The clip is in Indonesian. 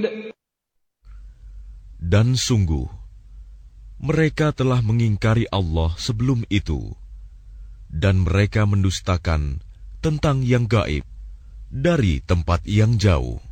Dan sungguh, mereka telah mengingkari Allah sebelum itu, dan mereka mendustakan tentang yang gaib dari tempat yang jauh.